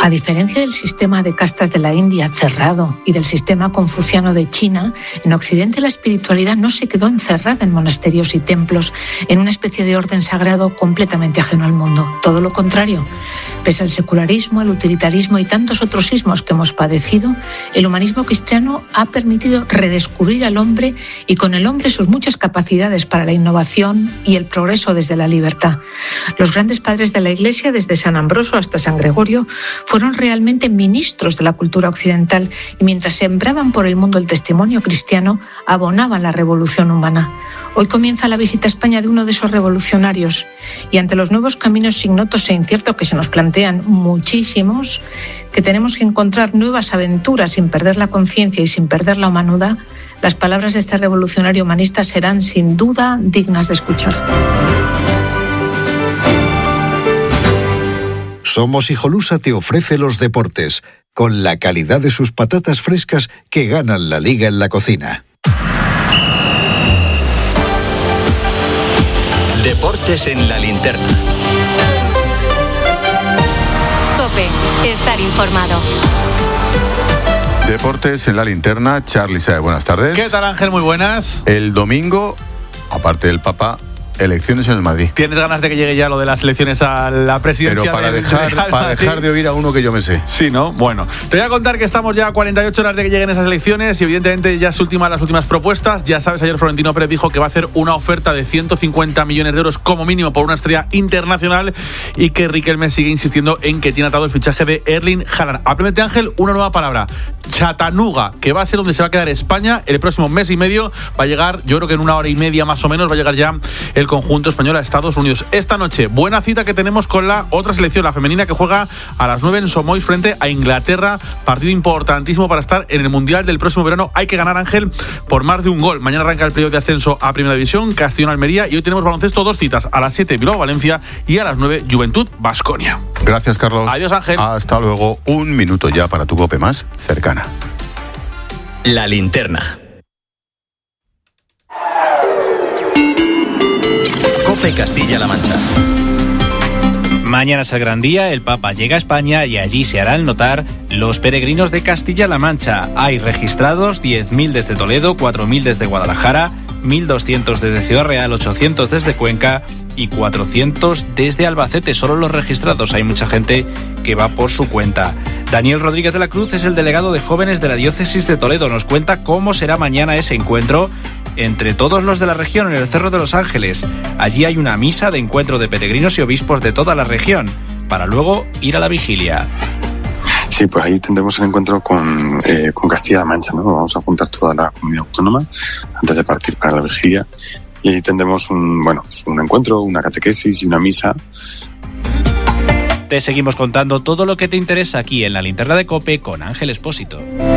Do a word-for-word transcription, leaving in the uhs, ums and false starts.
A diferencia del sistema de castas de la India cerrado y del sistema confuciano de China, en Occidente la espiritualidad no se quedó encerrada en monasterios y templos, en una especie de orden sagrado completamente ajeno al mundo. Todo lo contrario. Pese al secularismo, al utilitarismo y tantos otros sismos que hemos padecido, el humanismo cristiano ha permitido redescubrir al hombre y con el hombre sus muchas capacidades para la innovación y el progreso desde la libertad. Los grandes padres de la Iglesia, desde San Ambroso hasta San Gregorio, fueron realmente ministros de la cultura occidental y mientras sembraban por el mundo el testimonio cristiano, abonaban la revolución humana. Hoy comienza la visita a España de uno de esos revolucionarios y ante los nuevos caminos ignotos e inciertos que se nos plantean muchísimos, que tenemos que encontrar nuevas aventuras sin perder la conciencia y sin perder la humanidad, las palabras de este revolucionario humanista serán sin duda dignas de escuchar. Somos Hijolusa te ofrece los deportes, con la calidad de sus patatas frescas que ganan la liga en la cocina. Deportes en la linterna. COPE, estar informado. Deportes en la linterna, Charly Saez, buenas tardes. ¿Qué tal, Ángel? Muy buenas. El domingo, aparte del Papa, elecciones en el Madrid. ¿Tienes ganas de que llegue ya lo de las elecciones a la presidencia? Pero para, del dejar, Real para dejar de oír a uno que yo me sé. Sí, ¿no? Bueno, te voy a contar que estamos ya a cuarenta y ocho horas de que lleguen esas elecciones y evidentemente ya es última las últimas propuestas. Ya sabes, ayer Florentino Pérez dijo que va a hacer una oferta de ciento cincuenta millones de euros como mínimo por una estrella internacional y que Riquelme sigue insistiendo en que tiene atado el fichaje de Erling Haaland. Simplemente, Ángel, una nueva palabra. Chattanooga, que va a ser donde se va a quedar España el próximo mes y medio. Va a llegar, yo creo que en una hora y media más o menos, va a llegar ya el conjunto español a Estados Unidos. Esta noche, buena cita que tenemos con la otra selección, la femenina, que juega a las nueve en Somois frente a Inglaterra. Partido importantísimo para estar en el Mundial del próximo verano. Hay que ganar, Ángel, por más de un gol. Mañana arranca el periodo de ascenso a Primera División, Castellón-Almería, y hoy tenemos baloncesto, dos citas, a las siete Bilbao-Valencia y a las nueve Juventud-Baskonia. Gracias, Carlos. Adiós, Ángel. Hasta luego. Un minuto ya para tu COPE más cercana. La linterna. COPE Castilla-La Mancha. Mañana es el gran día, el Papa llega a España y allí se harán notar los peregrinos de Castilla-La Mancha. Hay registrados diez mil desde Toledo, cuatro mil desde Guadalajara, mil doscientos desde Ciudad Real, ochocientos desde Cuenca y cuatrocientos desde Albacete. Solo los registrados, hay mucha gente que va por su cuenta. Daniel Rodríguez de la Cruz es el delegado de jóvenes de la diócesis de Toledo. Nos cuenta cómo será mañana ese encuentro entre todos los de la región en el Cerro de los Ángeles. Allí hay una misa de encuentro de peregrinos y obispos de toda la región, para luego ir a la vigilia. Sí, pues ahí tendremos el encuentro con, eh, con Castilla-La Mancha, ¿no? Vamos a juntar toda la comunidad autónoma antes de partir para la vigilia. Y ahí tendremos un, bueno, un encuentro, una catequesis y una misa. Te seguimos contando todo lo que te interesa aquí en la linterna de COPE con Ángel Expósito.